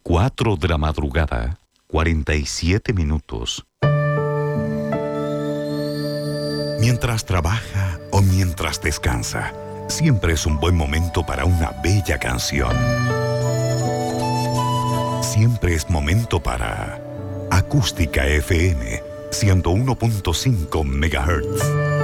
4 de la madrugada, 47 minutos. Mientras trabaja o mientras descansa, siempre es un buen momento para una bella canción. Siempre es momento para Acústica FM 101.5 MHz.